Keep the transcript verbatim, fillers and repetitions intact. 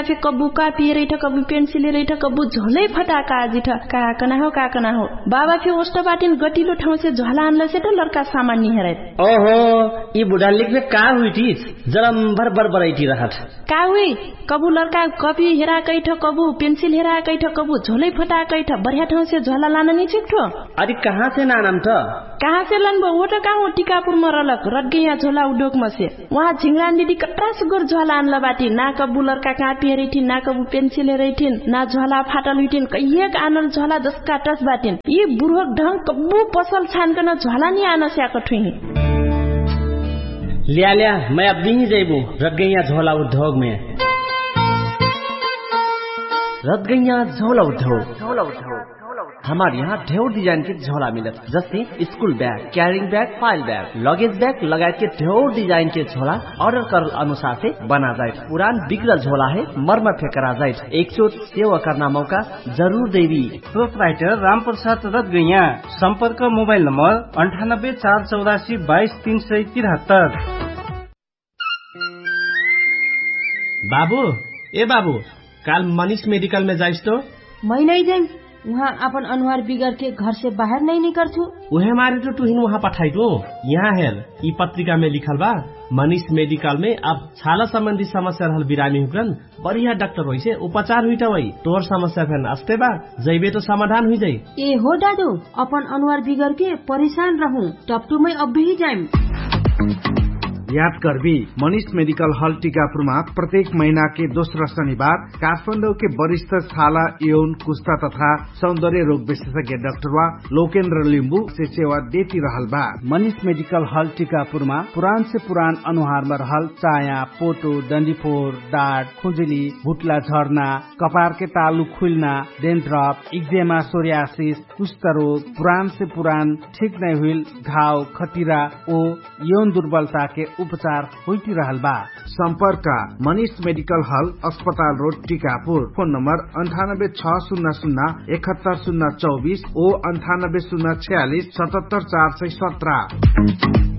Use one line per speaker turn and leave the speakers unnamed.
फे कबू कापी रैठ कबू पेन्सिल रैठ कबू झोलै फटाका जिठ काकना हो काकना हो बाबा फे ओस्ट बाटिन गटिलो ठाउँ से झोला आनले से त लड़का सामान नि हेरै
ओहो ई बुढा लिखबे का हुइटी जरम भर भर बरैटी रहत
का हुई कबू लड़का कपी हेरा कैठ कबू पेन्सिल हेरा कैठ कबू झोलै फटा कैठ बढ़िया ठाउँ से झोला लान नि छिक्ठो
अरे कहाँ से नाम त
कहाँ से लन वो त कहाँ हो टिकापुर में रलक रट गया झोला उडोक में से वहाँ झिंगरान दीदी कट्टा सुगर झोला आनला बाटी ना कबू लड़का कापी हेरैठिन ना कबू पेन्सिल हेरैठिन ना झोला फाटल हुइठिन कहिएक आनल झोला जसका टस बाटिन यी बुढोक ढंग कबू पसल छानकन झोला नि आन स्याक ठुही
लिया लिया मैं अब नहीं जाइबू रट गैया झोला उद्योग में रट गैया झोला उद्योग झोला उद्योग हमारे यहाँ ढेर डिजाइन के झोला मिलत जैसे school bag carrying bag file bag luggage bag लगाए के ढेर डिजाइन के झोला ऑर्डर कर अनुसार से बना जाए पुरान बिगड़ल झोला है मरम्मत फे करा जाए एक चोट सेवा करना मौका जरूर देवी
प्रोपराइटर राम प्रसाद रत गैया संपर्क मोबाइल नंबर अंठानब्बे चार चौरासी बाईस तीन सौ तिहत्तर।
बाबू ए बाबू काल मनीष मेडिकल में जाइस तो
मैं नहीं जाइम वहाँ अपन अनुहार बिगड़ के घर से बाहर नहीं निकल छू
उहे मारे तो तुहिन वहाँ पठाई तो यहाँ हेर ई पत्रिका में लिखल बा मनीष मेडिकल में अब छाला संबंधी समस्या रहल बिरामी हुकन बढ़िया डॉक्टर होई से उपचार हुई वही तोर समस्या फेन अस्ते बा जइबे तो समाधान हुई जाई
ए हो दादू अपन अनुहार बिगड़ के परेशान रहूं टपटू में अब भी जाइम
याद करबी मनीष मेडिकल हॉल टीकापुरमा प्रत्येक महीना के दोस्रो शनिबार काठमाडौँ के वरिष्ठ छाला यौन कुष्ठा तथा सौंदर्य रोग विशेषज्ञ डाक्टर वा लोकेन्द्र लिम्बू से सेवा देती रहल बा। मनीष मेडिकल हॉल टीकापुरमा पुरान से पुरान अनुहार में रहल चाया पोटो डंडीफोर डाँट खुजली भुटला झर्ना कपार के तालु खुलना डेन्ड्रप इक्जेमा सोरियासिस कुष्ठ रोग पुरान से पुरान ठीक नहीं हुई घाव खटिरा ओ यौन दुर्बलता के उपचार होती रहल बा। संपर्क मनीष मेडिकल हॉल अस्पताल रोड टीकापुर फोन नंबर अंठानब्बे छ शून्य शून्य इकहत्तर शून्य चौबीस ओ अंठानब्बे शून्य छियालीस सतहत्तर चार सौ सत्रह।